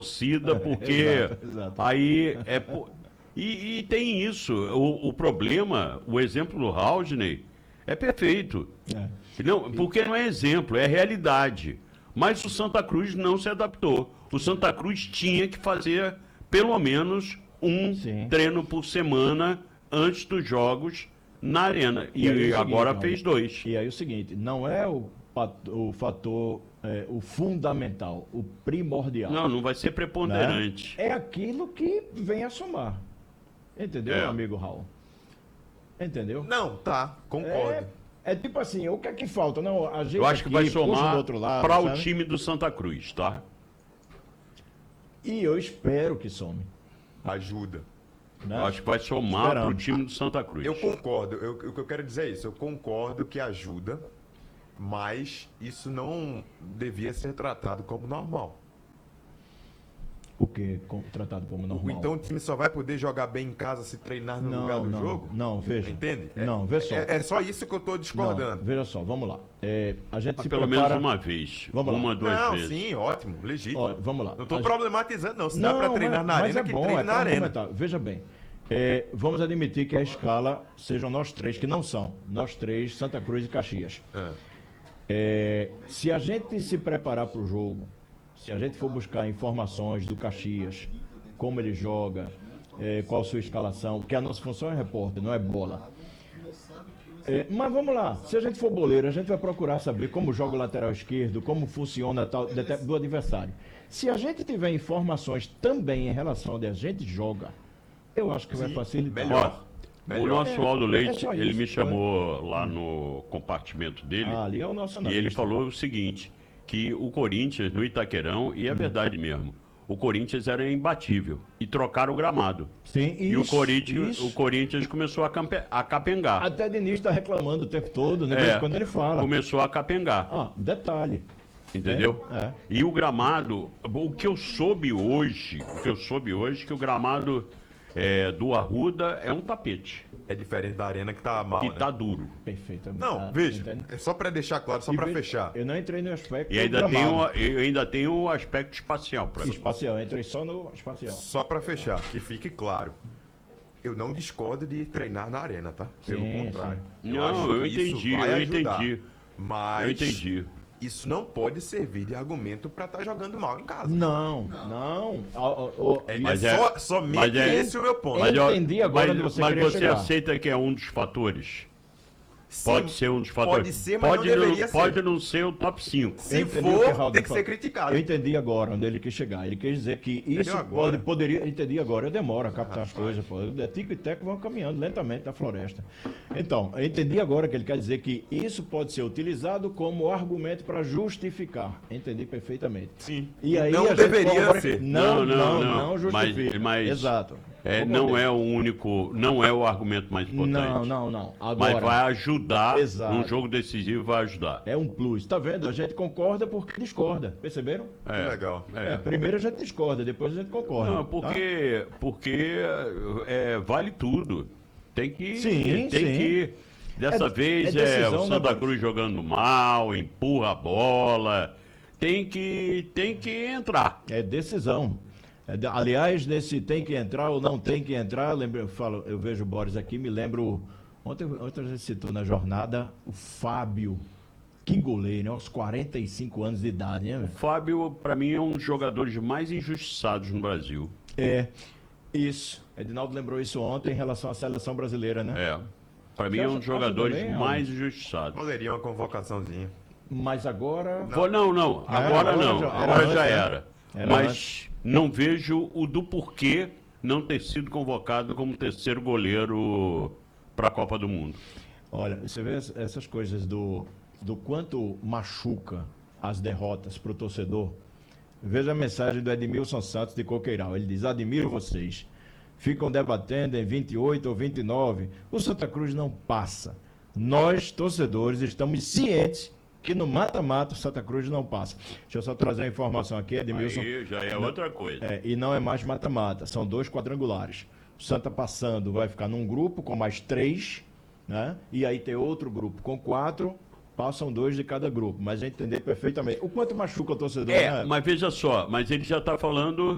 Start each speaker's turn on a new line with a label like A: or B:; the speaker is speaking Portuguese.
A: torcida, porque
B: Exato.
A: aí e tem isso. O problema, o exemplo do Raulney é perfeito.
B: É.
A: Não, porque não é exemplo, é realidade. Mas o Santa Cruz não se adaptou. O Santa Cruz tinha que fazer pelo menos um
B: Sim.
A: treino por semana antes dos jogos na arena. E
B: aí é o seguinte,
A: agora
B: Raul,
A: fez 2.
B: E aí o seguinte, não é o fator, o fundamental, o primordial.
A: Não vai ser
B: né?
A: preponderante.
B: É aquilo que vem a somar. Entendeu, meu amigo Raul? Entendeu?
C: Não, tá, concordo.
B: É tipo assim, o que é que falta? Não, a gente
A: Eu acho que
B: aqui
A: vai
B: puxa do
A: somar
B: outro lado,
A: para o
B: sabe?
A: time do Santa Cruz, tá?
B: E eu espero que some.
C: Ajuda.
B: Né?
A: Eu acho que vai somar para o
B: Esperamos.
A: time do Santa Cruz.
C: Eu concordo. O que eu quero dizer é isso. Eu concordo que ajuda, mas isso não devia ser tratado como normal.
B: O que tratado como normal.
C: Então o time só vai poder jogar bem em casa se treinar no lugar do jogo?
B: Não, veja.
C: Entende?
B: Não, vê só.
C: É só isso que eu estou discordando.
B: Não, veja só, vamos lá. A gente
A: Mas
B: se
A: pelo
B: prepara...
A: menos uma vez.
B: Vamos lá.
A: Uma, duas
C: Não,
A: vezes.
C: sim, ótimo, legítimo.
B: Olha, vamos lá.
C: Não estou
B: A-
C: problematizando, não. Se dá para treinar na
B: mas
C: arena,
B: é
C: que
B: bom,
C: treine
B: é
C: na
B: pra
C: arena.
B: argumentar. Veja bem, vamos admitir que a escala sejam nós três, que não são. Nós três, Santa Cruz e Caxias. Se a gente se preparar para o jogo, se a gente for buscar informações do Caxias, como ele joga, qual a sua escalação, porque a nossa função é repórter, não é bola. Mas vamos lá, se a gente for boleiro, a gente vai procurar saber como joga o lateral esquerdo, como funciona tal do adversário. Se a gente tiver informações também em relação ao que a gente joga, eu acho que vai facilitar.
C: melhor.
A: O nosso Aldo Leite,
B: só
A: ele
B: isso,
A: me chamou lá no compartimento dele
B: Ali é o nosso
A: e ele
B: analista.
A: falou o seguinte, que o Corinthians no Itaquerão, e é verdade mesmo, o Corinthians era imbatível e trocaram o gramado.
B: Sim,
A: E o
B: isso.
A: Corinthians começou a capengar.
B: Até Diniz está reclamando o tempo todo, né? Quando ele fala.
A: Começou a capengar.
B: Detalhe.
A: Entendeu?
B: É.
A: E o gramado, o que eu soube hoje, que o gramado do Arruda é um tapete,
C: É diferente da arena que tá mal,
A: que
C: né?
A: tá duro.
B: Perfeitamente.
C: Não, veja,
B: Entende?
C: é só para deixar claro, só
B: E
C: para
B: veja,
C: fechar.
B: Eu não entrei no aspecto
A: E ainda
B: gramado.
A: eu ainda tenho o aspecto espacial para mim.
B: Espacial, eu entrei só no espacial.
C: Só para fechar, que fique claro. Eu não discordo de treinar na arena, tá? Pelo
B: Sim,
C: contrário.
B: sim.
A: Não,
C: acho
A: eu
C: que isso
A: entendi,
C: vai
A: eu
C: ajudar.
A: entendi.
C: Mas
A: Eu entendi.
C: isso não pode servir de argumento para estar jogando mal em casa.
B: Não.
A: Mas
C: somente
A: mas
C: esse o meu ponto.
B: Eu entendi agora onde você queria chegar.
A: aceita que é um dos fatores?
C: Sim,
A: Pode ser um dos fatores.
C: Pode ser, mas não deveria ser.
A: Pode não ser o top 5.
C: Se
B: Entendi o que
C: for,
B: Raul
C: tem que
B: falou.
C: ser criticado.
B: Eu entendi agora onde ele quis chegar. Ele quis dizer que isso
C: agora?
B: poderia. Entendi agora. Eu demoro a captar as coisas. Pô. Tico e teco vão caminhando lentamente na floresta. Então, eu entendi agora que ele quer dizer que isso pode ser utilizado como argumento para justificar. Entendi perfeitamente.
C: Sim.
B: E aí
C: Não
B: a gente
C: deveria
B: corrobora-
C: ser.
B: Não justifica.
A: Mas
B: Exato.
A: não é o único, não é o argumento mais importante.
B: Não. Agora,
A: Mas vai ajudar,
B: Exato.
A: um jogo decisivo vai ajudar.
B: é um plus. Tá vendo? A gente concorda porque discorda. Perceberam?
C: Que legal.
B: Primeiro a gente discorda, depois a gente concorda.
A: Não,
B: tá?
A: porque vale tudo. Tem que.
B: Sim,
A: tem
B: sim.
A: que. Dessa
B: É
A: vez
B: decisão,
A: o
B: né,
A: Santa
B: Boris?
A: Cruz jogando mal, empurra a bola. Tem que entrar.
B: É decisão. Aliás, nesse tem que entrar ou não tem que entrar, eu vejo o Boris aqui, me lembro. Ontem a gente citou na jornada o Fábio. Que goleiro, né? Aos 45 anos de idade, né?
A: O Fábio, para mim, é um dos jogadores mais injustiçados no Brasil.
B: Isso. Edinaldo lembrou isso ontem em relação à seleção brasileira, né?
A: Para mim,
B: Você
A: é um
B: acha-
A: dos jogadores
B: acha também,
A: mais injustiçados.
C: Poderia uma convocaçãozinha.
B: Mas agora.
A: Não. Agora
B: agora
A: não.
B: já-
A: Agora
B: era
A: já
B: antes,
A: era.
B: Era
A: Mas não vejo o do porquê não ter sido convocado como terceiro goleiro para a Copa do Mundo.
B: Olha, você vê essas coisas do quanto machuca as derrotas para o torcedor. Veja a mensagem do Edmilson Santos de Coqueiral. Ele diz: admiro vocês. Ficam debatendo em 28 ou 29. O Santa Cruz não passa. Nós, torcedores, estamos cientes que no mata-mata o Santa Cruz não passa. Deixa eu só trazer a informação aqui, Edmilson.
A: Aí já é outra coisa.
B: E não é mais mata-mata, são 2 quadrangulares. O Santa passando vai ficar num grupo com mais 3, né? E aí tem outro grupo com 4, passam 2 de cada grupo. Mas a gente entender perfeitamente. O quanto machuca o torcedor, né?
A: Mas veja só, mas ele já está falando